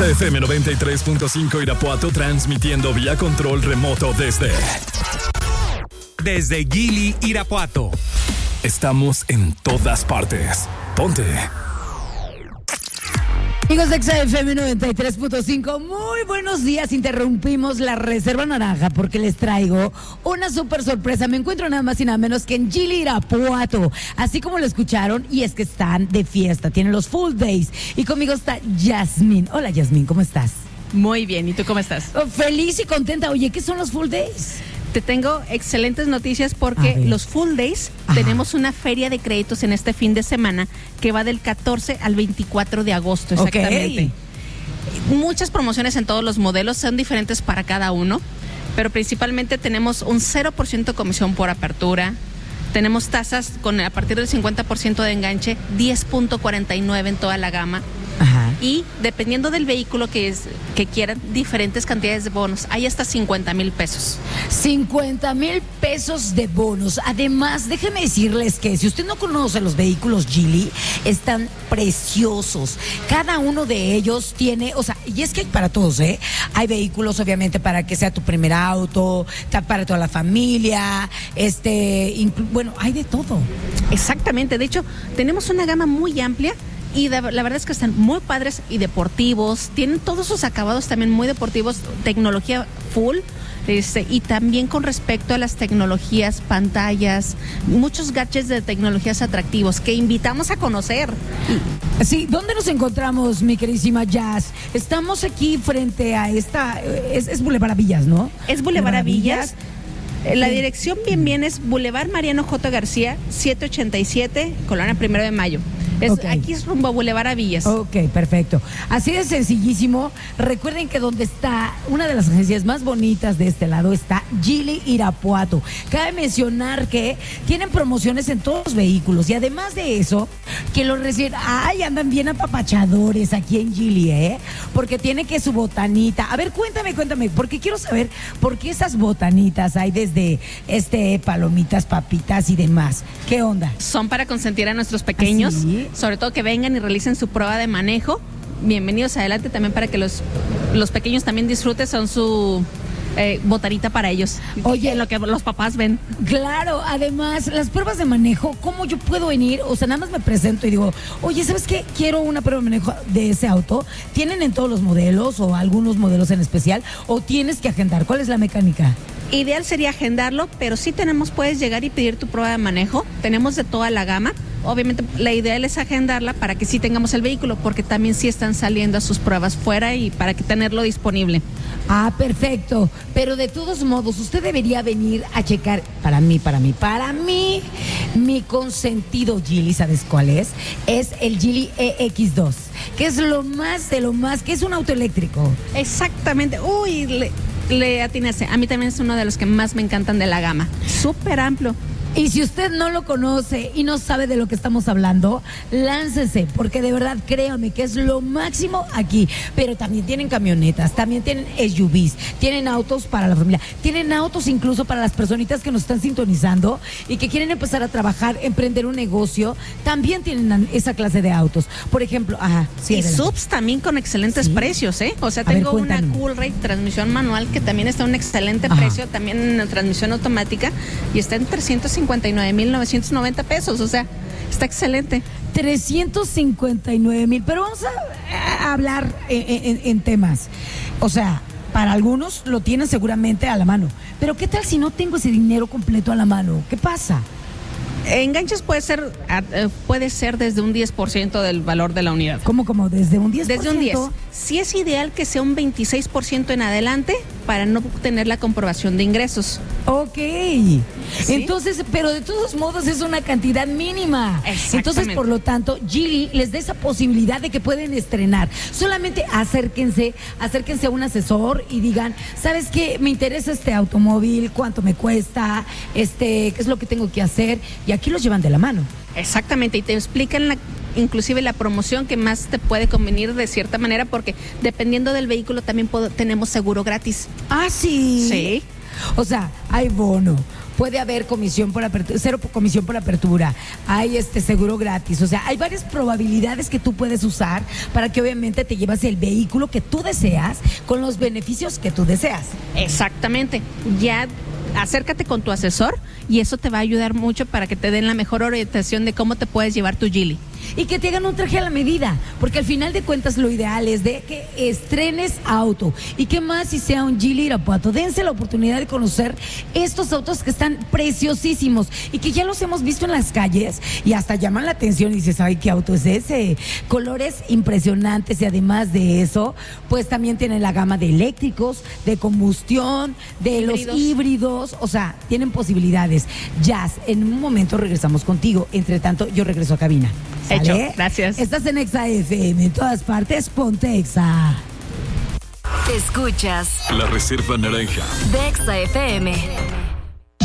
XFM 93.5 Irapuato, transmitiendo vía control remoto desde Gili, Irapuato. Estamos en todas partes. Ponte. Amigos de XFM 93.5, muy buenos días. Interrumpimos la Reserva Naranja porque les traigo una súper sorpresa. Me encuentro nada más y nada menos que en Gili, Irapuato, así como lo escucharon, y es que están de fiesta, tienen los full days. Y conmigo está Yasmín. Hola Yasmín, ¿cómo estás? Muy bien, ¿y tú cómo estás? Feliz y contenta. Oye, ¿qué son los full days? Te tengo excelentes noticias porque los Full Days tenemos una feria de créditos en este fin de semana que va del 14 al 24 de agosto, exactamente. Muchas promociones en todos los modelos, son diferentes para cada uno, pero principalmente tenemos un 0% comisión por apertura. Tenemos tasas a partir del 50% de enganche, 10.49 en toda la gama. Ajá. Y dependiendo del vehículo que quieran, diferentes cantidades de bonos. Hay hasta 50,000 pesos. 50,000 pesos de bonos. Además, déjenme decirles que si usted no conoce los vehículos Gili, están preciosos. Cada uno de ellos tiene, y es que hay para todos, ¿eh? Hay vehículos, obviamente, para que sea tu primer auto, para toda la familia, bueno, hay de todo. Exactamente. De hecho, tenemos una gama muy amplia. Y la verdad es que están muy padres y deportivos. Tienen todos sus acabados también muy deportivos, tecnología full. Y también con respecto a las tecnologías, pantallas, muchos gadgets de tecnologías atractivos que invitamos a conocer. Sí, ¿dónde nos encontramos, mi queridísima Jazz? Estamos aquí frente a es Boulevard Villas, ¿no? Es Boulevard Villas. La dirección bien es Boulevard Mariano J. García, 787, Colonia 1 de Mayo. Aquí es rumbo a Boulevard Villas. Ok, perfecto. Así de sencillísimo. Recuerden que donde está una de las agencias más bonitas de este lado está Gili, Irapuato. Cabe mencionar que tienen promociones en todos los vehículos y además de eso, que los recién, andan bien apapachadores aquí en Gili, porque tiene que su botanita. A ver, cuéntame, porque quiero saber por qué esas botanitas hay desde palomitas, papitas y demás. ¿Qué onda? Son para consentir a nuestros pequeños. ¿Sí? Sobre todo que vengan y realicen su prueba de manejo. Bienvenidos adelante también para que los pequeños también disfruten, son su botanita para ellos. Oye, lo que los papás ven. Claro, además, las pruebas de manejo, ¿cómo yo puedo venir? Nada más me presento y digo, oye, ¿sabes qué? Quiero una prueba de manejo de ese auto. ¿Tienen en todos los modelos o algunos modelos en especial? ¿O tienes que agendar? ¿Cuál es la mecánica? Ideal sería agendarlo, pero sí puedes llegar y pedir tu prueba de manejo. Tenemos de toda la gama. Obviamente la ideal es agendarla para que sí tengamos el vehículo, porque también sí están saliendo a sus pruebas fuera y para que tenerlo disponible. Perfecto. Pero de todos modos, usted debería venir a checar para mí, mi consentido Gili, ¿sabes cuál es? Es el Gili EX2, que es lo más de lo más, que es un auto eléctrico. Exactamente. Le atinaste. A mí también es uno de los que más me encantan de la gama. Súper amplio. Y si usted no lo conoce y no sabe de lo que estamos hablando, láncese, porque de verdad créame que es lo máximo aquí. Pero también tienen camionetas, también tienen SUVs, tienen autos para la familia, tienen autos incluso para las personitas que nos están sintonizando y que quieren empezar a trabajar, emprender un negocio, también tienen esa clase de autos. Por ejemplo, y adelante. Subs también con excelentes precios, tengo una Coolray transmisión manual que también está a un excelente precio, también en transmisión automática, y está en 359,990 pesos, está excelente. 359,000, pero vamos a hablar en temas. Para algunos lo tienen seguramente a la mano, pero ¿qué tal si no tengo ese dinero completo a la mano? ¿Qué pasa? Enganches puede ser desde un 10% del valor de la unidad. ¿Cómo? ¿Desde un 10%? Desde un 10%. Sí es ideal que sea un 26% en adelante para no tener la comprobación de ingresos. Ok. ¿Sí? Entonces, pero de todos modos es una cantidad mínima. Entonces, por lo tanto, Gili les da esa posibilidad de que pueden estrenar. Solamente acérquense a un asesor y digan, ¿sabes qué? Me interesa este automóvil, ¿cuánto me cuesta? ¿Qué es lo que tengo que hacer? Y aquí los llevan de la mano. Exactamente, y te explican inclusive la promoción que más te puede convenir de cierta manera, porque dependiendo del vehículo también tenemos seguro gratis. Sí. Sí. O sea, hay bono, puede haber comisión por apertura, 0 comisión por apertura, hay seguro gratis, o sea, hay varias probabilidades que tú puedes usar para que obviamente te llevas el vehículo que tú deseas con los beneficios que tú deseas. Exactamente, ya acércate con tu asesor y eso te va a ayudar mucho para que te den la mejor orientación de cómo te puedes llevar tu Geely. Y que te hagan un traje a la medida, porque al final de cuentas lo ideal es de que estrenes auto. Y qué más si sea un Geely Irapuato. Dense la oportunidad de conocer estos autos que están preciosísimos y que ya los hemos visto en las calles y hasta llaman la atención y dices, ay, ¿qué auto es ese? Colores impresionantes y además de eso, pues también tienen la gama de eléctricos, de combustión, de los híbridos, o sea, tienen posibilidades. Jazz, en un momento regresamos contigo. Entre tanto, yo regreso a cabina. Hecho, gracias. Estás en Exa FM, en todas partes, ponte Exa. Escuchas La Reserva Naranja de Exa FM.